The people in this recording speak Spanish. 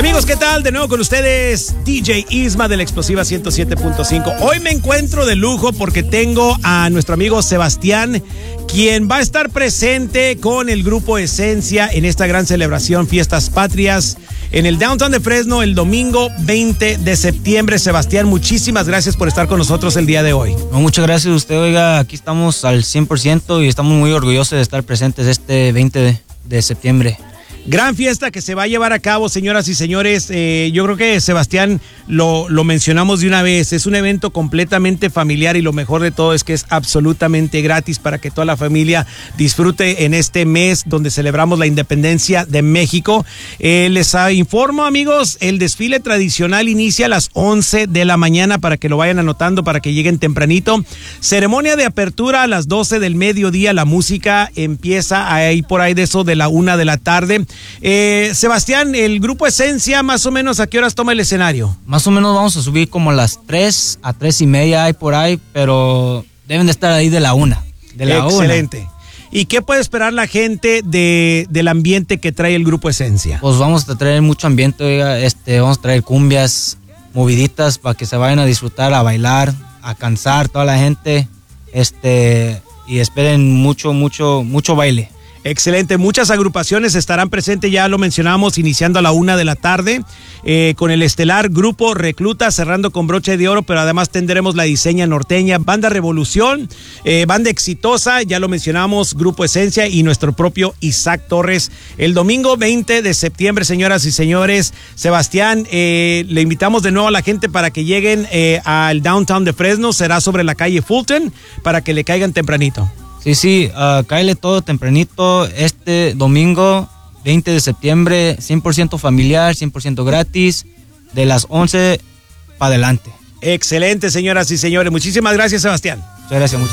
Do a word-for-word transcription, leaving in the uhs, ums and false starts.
Amigos, ¿qué tal? De nuevo con ustedes, D J Isma de la Explosiva ciento siete punto cinco. Hoy me encuentro de lujo porque tengo a nuestro amigo Sebastián, quien va a estar presente con el grupo Esencia en esta gran celebración Fiestas Patrias en el Downtown de Fresno el domingo veinte de septiembre. Sebastián, muchísimas gracias por estar con nosotros el día de hoy. No, muchas gracias a usted, oiga, aquí estamos al cien por ciento y estamos muy orgullosos de estar presentes este veinte de, de septiembre. Gran fiesta que se va a llevar a cabo, señoras y señores. Eh, yo creo que Sebastián lo, lo mencionamos de una vez. Es un evento completamente familiar y lo mejor de todo es que es absolutamente gratis para que toda la familia disfrute en este mes donde celebramos la independencia de México. Eh, les informo, amigos, el desfile tradicional inicia a las once de la mañana para que lo vayan anotando, para que lleguen tempranito. Ceremonia de apertura a las doce del mediodía. La música empieza ahí por ahí de eso de la una de la tarde. Eh, Sebastián, el grupo Esencia, más o menos, ¿a qué horas toma el escenario? Más o menos vamos a subir como a las tres a tres y media hay por ahí, pero deben de estar ahí de la una. De la Excelente. una. ¿Y qué puede esperar la gente de, del ambiente que trae el grupo Esencia? Pues vamos a traer mucho ambiente, oiga, este, vamos a traer cumbias moviditas para que se vayan a disfrutar, a bailar, a cansar toda la gente, este, y esperen mucho, mucho, mucho baile. Excelente, muchas agrupaciones estarán presentes, ya lo mencionamos, iniciando a la una de la tarde, eh, con el estelar Grupo Recluta, cerrando con broche de oro, pero además tendremos la Diseña Norteña, Banda Revolución, eh, Banda Exitosa, ya lo mencionamos, Grupo Esencia y nuestro propio Isaac Torres. El domingo veinte de septiembre, señoras y señores. Sebastián, eh, le invitamos de nuevo a la gente para que lleguen eh, al Downtown de Fresno, será sobre la calle Fulton, para que le caigan tempranito. Sí, sí, uh, cáele todo tempranito este domingo veinte de septiembre, cien por ciento familiar, cien por ciento gratis, de las once para adelante. Excelente, señoras y señores. Muchísimas gracias, Sebastián. Muchas gracias. Muchas